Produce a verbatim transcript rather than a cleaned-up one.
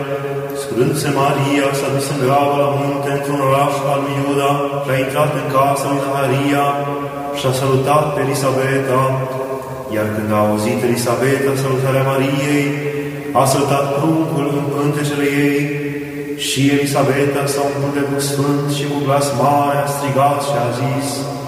Scurându-se Maria, s-a dus în grabă la munte, într-un oraș al lui Iuda, și a intrat în casa lui Zaharia și a salutat pe Elisabeta. Iar când a auzit Elisabeta salutarea Mariei, a salutat pruncul în pântecele ei și Elisabeta s-a umplut de Duh Sfânt și cu glas mare a strigat și a zis: